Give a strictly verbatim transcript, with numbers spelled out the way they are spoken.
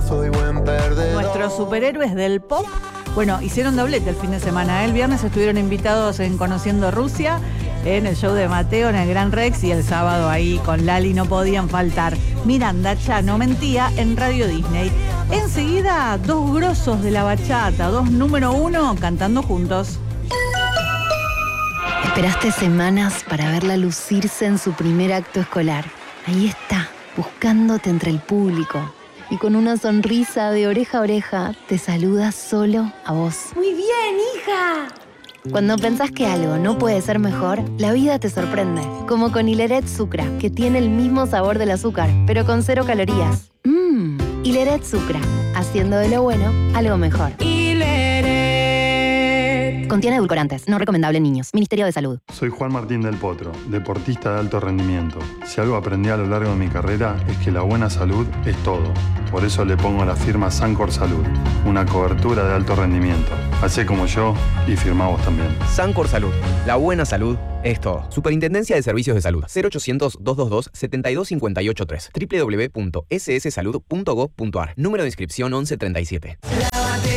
soy buen perdedor. Nuestros superhéroes del pop, bueno, hicieron doblete el fin de semana. El viernes estuvieron invitados en Conociendo Rusia, en el show de Mateo, en el Gran Rex, y el sábado ahí con Lali no podían faltar. Miranda Ya no mentía en Radio Disney. Enseguida, dos grosos de la bachata, dos número uno cantando juntos. Esperaste semanas para verla lucirse en su primer acto escolar. Ahí está, buscándote entre el público. Y con una sonrisa de oreja a oreja, te saluda solo a vos. ¡Muy bien, hija! Cuando pensás que algo no puede ser mejor, la vida te sorprende. Como con Hileret Sucra, que tiene el mismo sabor del azúcar, pero con cero calorías. Mmm, Hileret Sucra, haciendo de lo bueno algo mejor. Hileret. Contiene edulcorantes, no recomendable en niños. Ministerio de Salud. Soy Juan Martín del Potro, deportista de alto rendimiento. Si algo aprendí a lo largo de mi carrera es que la buena salud es todo. Por eso le pongo la firma Sancor Salud, una cobertura de alto rendimiento. Hacé como yo y firmá vos también. Sancor Salud, la buena salud es todo. Superintendencia de Servicios de Salud. cero ochocientos, doscientos veintidós, setenta y dos cincuenta y ocho tres. doble u doble u doble u punto ese ese salud punto gov punto a r. Número de inscripción once treinta y siete.